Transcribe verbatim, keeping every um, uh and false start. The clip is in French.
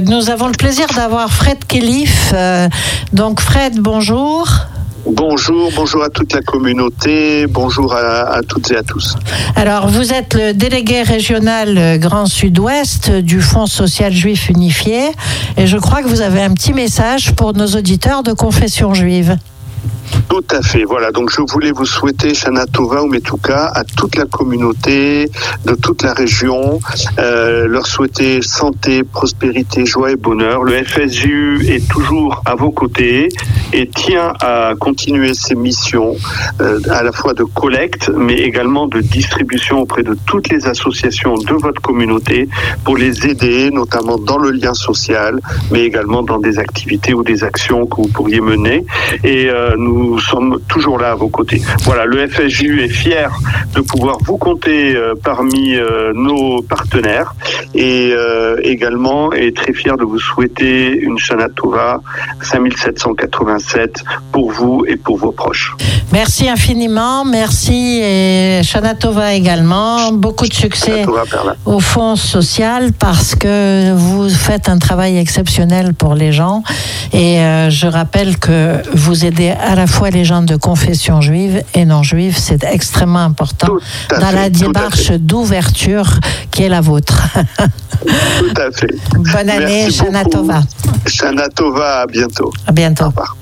Nous avons le plaisir d'avoir Fred Khelif. Euh, donc Fred, bonjour. Bonjour, bonjour à toute la communauté, bonjour à, à toutes et à tous. Alors, vous êtes le délégué régional Grand Sud-Ouest du Fonds social juif unifié et je crois que vous avez un petit message pour nos auditeurs de confession juive. Tout à fait, voilà, donc je voulais vous souhaiter Shana Tova ou Metuka à toute la communauté de toute la région, euh, leur souhaiter santé, prospérité, joie et bonheur. Le F S J U est toujours à vos côtés et tient à continuer ses missions euh, à la fois de collecte mais également de distribution auprès de toutes les associations de votre communauté pour les aider, notamment dans le lien social, mais également dans des activités ou des actions que vous pourriez mener. Et euh, nous Nous sommes toujours là à vos côtés. Voilà, le F S J U est fier de pouvoir vous compter euh, parmi euh, nos partenaires et euh, également est très fier de vous souhaiter une Shana Tova cinq mille sept cent quatre-vingt-sept pour vous et pour vos proches. Merci infiniment, merci et Shana Tova également. Beaucoup de succès au Fonds social parce que vous faites un travail exceptionnel pour les gens et euh, je rappelle que vous aidez à la fois les gens de confession juive et non juive, c'est extrêmement important dans fait, la démarche d'ouverture qui est la vôtre. Tout à fait. Bonne année, Shana Tova. Shana Tova, à bientôt. À bientôt. Au revoir.